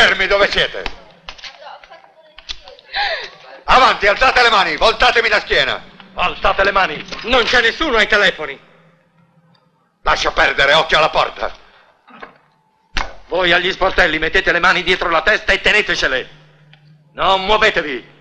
Fermi dove siete! Avanti, alzate le mani, voltatemi la schiena! Alzate le mani! Non c'è nessuno ai telefoni! Lascia perdere, occhio alla porta! Voi agli sportelli mettete le mani dietro la testa e tenetecele! Non muovetevi!